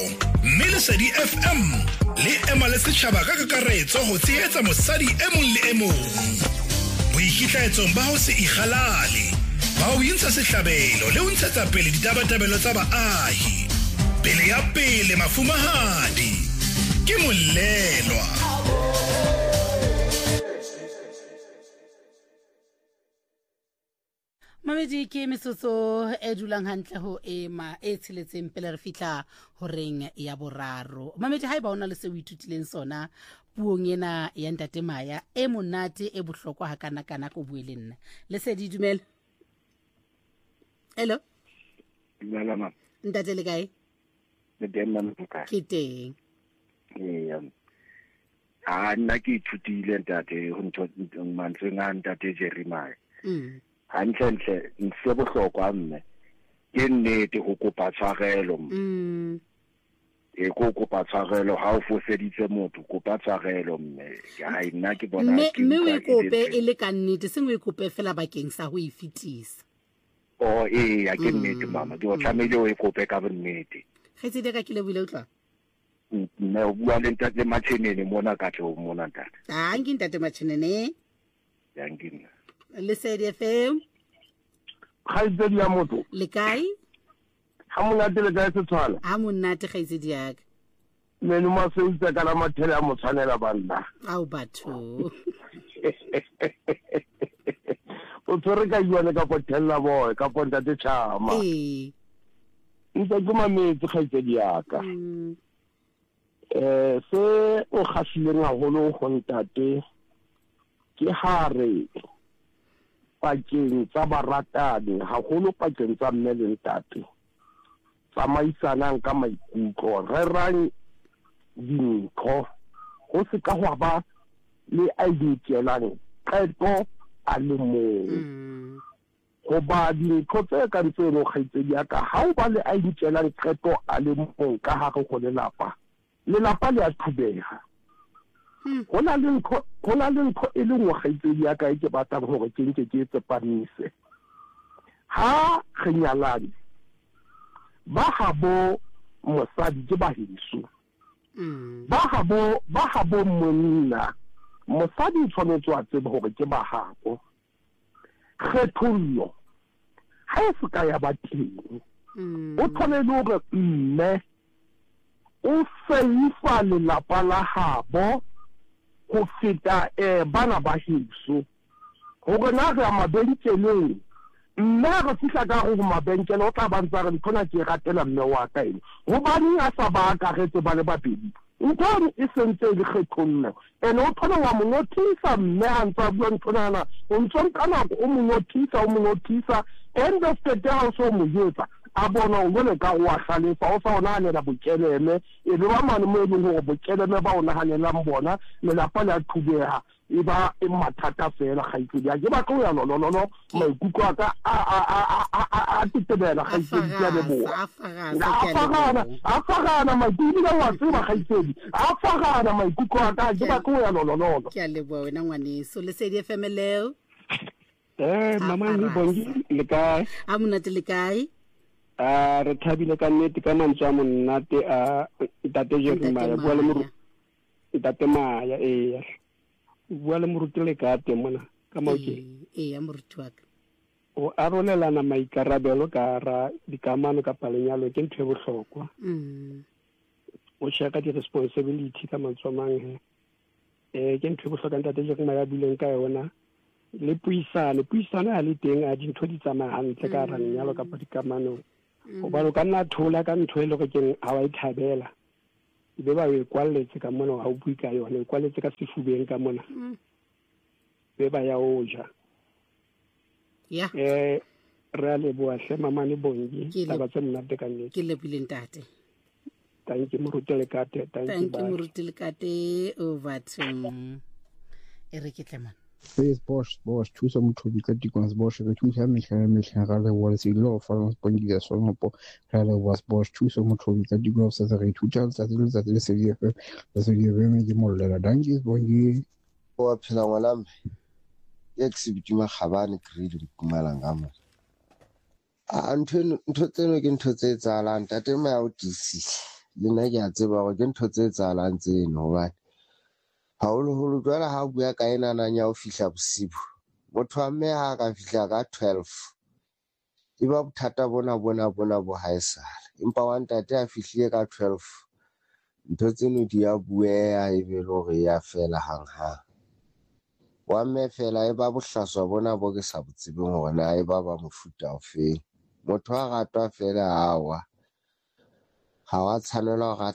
mme Lesedi FM le ema le setjhaba ka kakaretso ho tshehetsa mosadi e mong le e mong. Boikitlaetsong ba ho se ikgalale, ba ho intsha sehlabelo le ho ntshetsa pele ditabatabelo tsa baahi. Pele ya pele mafumahadi ke Molelwa. Mamedi ke metsotso e dulang hantle ho ema e tsheletseng pele re fihla ho reng ya boraro. Mamedi ha eba ona le se o itutileng sona puong ena ya Ntate Maya e monate e bohlokwa ha kana ko bue le nna. Lesedi dumela. Hello. Dumela mama. Ntate le kae? Le teng mama ka. Ke teng. Nna ke ithutile ntate ho ntho mantsweng a Ntate Jeremiah. Hantle nse bohlokwa mme ke nnete ho kopa tshwarelo. E ko kopa tshwarelo ha o foseditse motho kopa tshwarelo mme ha nna ke bona mme o ikope e le ka nnete seng o ikope fela bakeng sa ho ifitisa. Ya ke nnete mama ke o tlamehile o ikope ka nnete. Kgetsedi ka ke le buile utlwa. Mme o bua le Ntate Machenene mona ka tlo mona ntate. Ngi Ntate Machenene. Ya ngina. Lesedi FM. Khaitsedi ya motho. Le kae? Ha monate le kae se tshwana? Ha monate khaitsedi ya ka. Meno ma se utse kana mathele a motshwanela banna. Au batho. O tsore ka yone ka potella boy ka ponta te chama. Ntse ke mametse khaitsedi ya ka. Se o khahlileng haholo go ntate ke hare pakeng tsa baratani haholo pakeng tsa mme le ntate tsamaisanang ka maikutlo rerang dintho go se ka hwa ba le aidikelang qeto a le mong go ba dintho tse ka ntseng o kgaitsedi ya ka ha o ba le aidikelang qeto a le mong ka hare go lelapa le a thubeha. Ho na le ntho e le ngwe kgaitsedi ya ka e ke batlang hore ke nke ke tsepamise. Ha re nyalane ba habo mosadi ke ba heso. Ba habo monna mosadi tshwanetse a tsebe hore ke ba habo. Kgethollo ha e se ka ya ba teng. O tshwanetse hore mme o seifa lelapa la habo go feta bana ba heso gore na re a mabenkeleng mme re fihla ka go mabenkele o tla bantsa re ntona ke ratela mme wa ka ene go bane a sa ba akaretse ba le babedi ntho e sentse le kgethollo ene o thona wa mo notice mme a ntsa bua nthonana o ntso ka nako o mo notice end of the day ha so mo yetsa a bona o bone ka wa hlalefa o sa ona le la bokeleme e be ba mane mo eleng hore bokeleme ba ona hanelang bona le la pa la thubeha e ba e mathata fela khaitsedi ya ke ba tlo ya lololo maikutlo aka a titebela khaitsedi ya le bo a fagana maikutlo wa tseba khaitsedi a fagana maikutlo aka ke ba tlo ya lololo ke a le bo wena ngwane so Lesedi FM leo mama ni bongi le kae a monate le kae re thabile ka nnete ka mantswe a monate a Ntate Jeremiah bua le moruti Ntate Maya bua le moruti le ka teng mona ka maokeng ya moruti wa ka o arolelana maikarabelo ka ra dikamano ka palenyalo ke ntho e bohlokwa o shaka di responsibility ka mantswe a mang ke ntho e bohlokwa Ntate Jeremiah bileng ka yona le puisano ha le teng a dintho di tsamaya hantle ka ra nyalo ka dikamano o ba lo ka nna thola ka ntho e le go keng ha wa ithabela e be ba e kwalletse ka mona ha o bui ka yona e kwalletse ka sefubeng ka mona be ba ya o ja re a leboha hle mama ne bongi taba tse monate ka nnete ke lebile ntate thank you moruti le kate thank you moruti le kate over to Eric Tleman. Face Bosch, tu som motho ka dikons Bosch re thusa mehla ga le wa se lo fa mo spondi ya sona po ga le wa Bosch tu som motho ka dikons sa re thusa tsa le se di me di mollela dangi bongi o phela ngwalambe exhibit ma khabane grade dikumalanga mo ntho tseno ke ntho tse tsalang tate ma o tisi le nna ke a tseba gore ke ntho tse etsahalang tseno gobane haholoholo jwale ha o bua ka enanang ya ho fihla bosibu motho wa mme ha a ka fihla ka 12 e ba bothata bona bo haesale empa wa ntate a fihlile ka 12 ntho tseno di a bueha e be le hore ya fela hanghang wa mme fela e ba bohlaswa bona bo ke sa botsebeng hore na e ba mofuta ofeng motho a ratwa fela hawa ha wa tshwanela hore a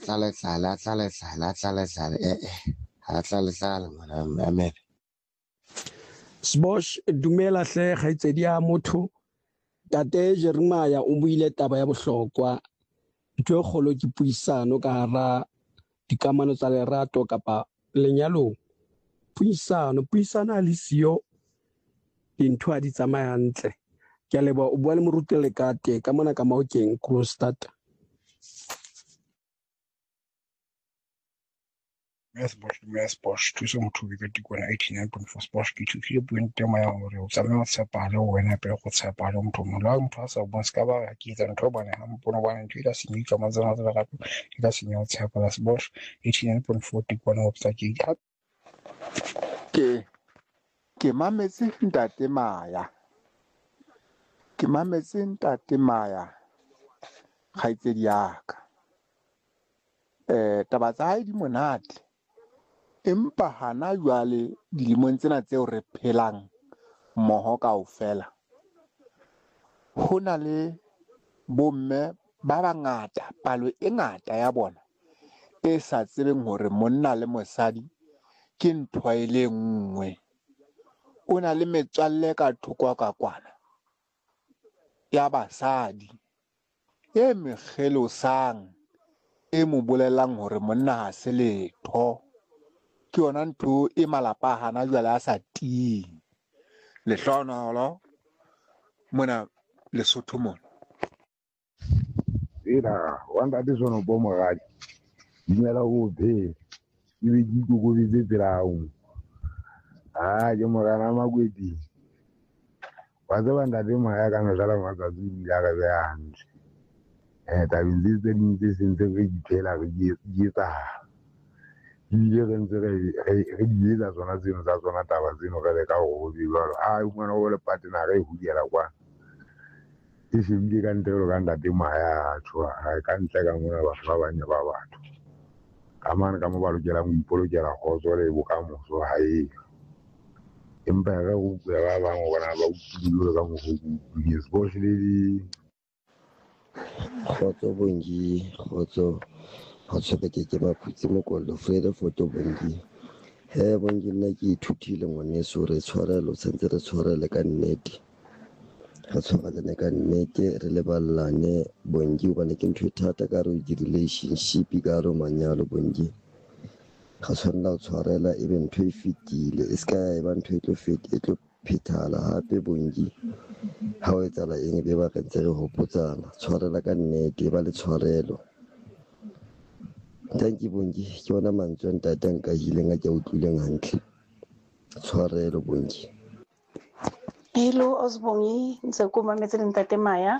tlale ngwana mme Sbosh dumela hle kgaitsedi ya motho tate Jeremiah o buile taba ya bohlokwa ntwe kgolo ke puisano ka hara dikamano tsa lerato kapa lenyalong puisano a le siyo dintho a di tsamaya hantle ke a leboha o bua le morutele kate ka mona ka Maokeng Kroonstad. Bosch thuso motho o ka tikwana 89.4 Bosch ke thukile bueng tema ya hore o tsamaya tshepale o wena pele go tshepale motho motho a sa bone ska ba ke tsa ntho bana ha mpono bana ntho ila senyi ka mazana tsa gape e ka senya o tshepala Bosch 89.4 tikwana o tsa ke mametse ntate Maya kgaitsedi yaka taba tsa hae di monate empa hana jwale dilemong tsena tseo re phelang mmoho kaofela ho na le bomme ba bangata palo e ngata ya bona e sa tsebeng hore monna le mosadi ke ntho e le nngwe o na le metswalle ka thoko ka kwana ya basadi e mekgelosang e mo bolelang hore monna ha se letho ke yona ntho e malapa hana jwale a sa ting lehlohonolo mona Lesotho mona ira wanda disono bomo gadi dimela go be e be di go be tselaong ke morana Makwedi wa tseba ntate Maya ka mejala matsatsi ya ga be hantle tabeng tse ding tse sentse re di phela re di etsa ile re ntse re di etsa tsona tseno tsa tsona taba tseno re le ka go di jwalo umana o le partner re hudiela kwa e shebile ka ntelo ka ntate Maya tshwa ka ntle ka mona batho ba banya ba batho ka mane ka mo ba lokela go ipolokela kgotso le bokamoso hae empa ga go bua ba bangwe bona ba utlwile ka mo go Bosch le di Kgotso Bongi kgotso ho tshepeke ke maphutsi mokollo Frere Foto Bongi Bongi nna ke ithutile ngwaneso re tshwarelo sentse re tshwarele ka nnete re tshwarelane ka nnete re leballane Bongi hobane ke ntho e thata ka re di relationship ka re manyalo Bongi ga tshwanela ho tshwarela e be ntho e fetile e ska e ba ntho e tlo phethala hape Bongi ha o etsala eng be ba re ntse re hopotsana tshwarela ka nnete ba le tshwarelo. Thank you Bongi ke bona mantswe ntate nka hileng a ke utlwileng hantle tshwarelo Bongi. Hello Osbongi ntse ko mametse ntate Maya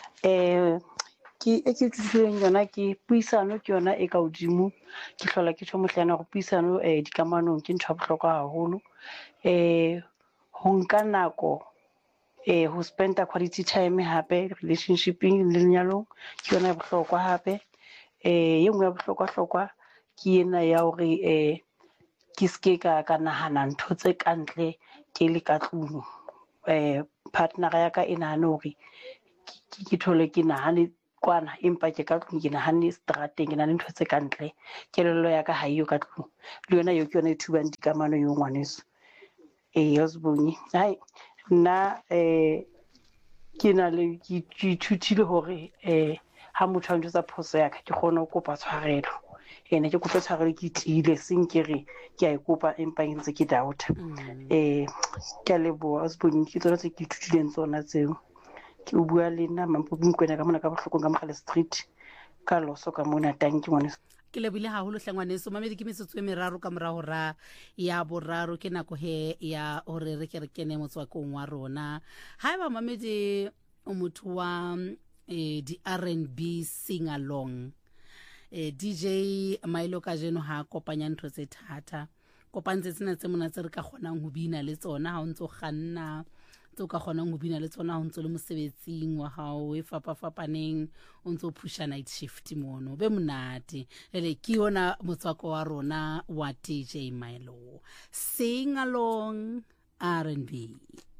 ke tsitseng yona ke puisano ke yona e ka hodimo ke hlola ke tshomohlana go puisano dikamanong ke ntho bohlokwa haholo ho nka nako ho spend quality time hape relationshiping le lenyalong ke yona bohlokwa hape ye nngwe ya bohlokwa ke ena ya hore ke ske ka nahana ntho tse kantle ke le ka tlung partner ya ka ena hane hore ke thole ke nahane kwana empa ke ka tlung ke nahane strateng ke na le ntho tse kantle kelello ya ka ha iyo ka tlung le yona yo ke yona e thubang dikamano yo ngwaneso Osbongi hai nna ke na le ke ithutile hore ha motho a ntse phoso ya ka ke kgone go kopa tshwarelo ene ke kopa tshwarelo ke tlile seng ke re ke a kopa empa ntse ke doubt ke leboha Osbongi ke tsona tse ke ithutileng tsona tseo ke o bua le nna Mampokwena ka mona ka bohloko ka Mogale Street ka loso ka mona tanki ngwane ke lebile haholo hlangwaneso mamedi ke metsotso e meraro ka mora hora ya boraro ke nako he ya hore re ke re kene motswakong wa rona ha ba mamedi o motho wa di R&B sing along DJ Milo ka jeno ha kopanya ntho tse thata kopantse tsena tse mona tse re ka kgonang go bina le tsona ha o ntse o ganna tse o ka kgonang go bina le tsona ha o ntse le mosebetsing wa hao e fapafapaneng o ntse o pusha night shift mono be monate ele ke yona motswako wa rona wa DJ Milo. Sing along R&B.